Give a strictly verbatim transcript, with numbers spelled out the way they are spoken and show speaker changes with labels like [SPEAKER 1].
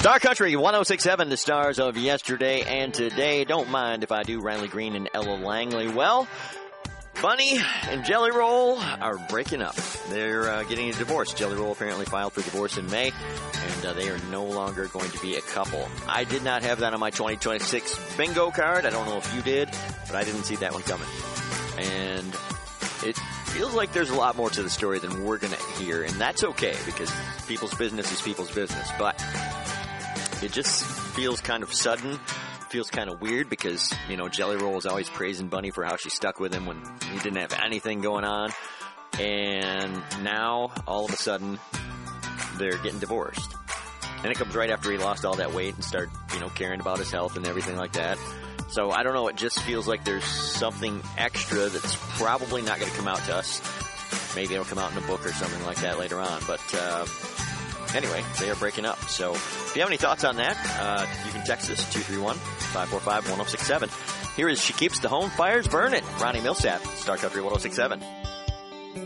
[SPEAKER 1] Star Country one oh six point seven, the stars of yesterday and today. Don't mind if I do. Riley Green and Ella Langley. Well, Bunny and Jelly Roll are breaking up. They're uh, getting a divorce. Jelly Roll apparently filed for divorce in May, and uh, they are no longer going to be a couple. I did not have that on my twenty twenty-six bingo card. I don't know if you did, but I didn't see that one coming. And it feels like there's a lot more to the story than we're going to hear, and that's okay because people's business is people's business. But it just feels kind of sudden. Feels kind of weird because, you know, Jelly Roll is always praising Bunny for how she stuck with him when he didn't have anything going on. And now, all of a sudden, they're getting divorced. And it comes right after he lost all that weight and started, you know, caring about his health and everything like that. So, I don't know, it just feels like there's something extra that's probably not going to come out to us. Maybe it'll come out in a book or something like that later on. But, uh, anyway, they are breaking up. So, if you have any thoughts on that, uh, you can text us two three one, five four five, one oh six seven. Here is She Keeps the Home Fires Burning. Ronnie Millsap, Star Country one oh six point seven.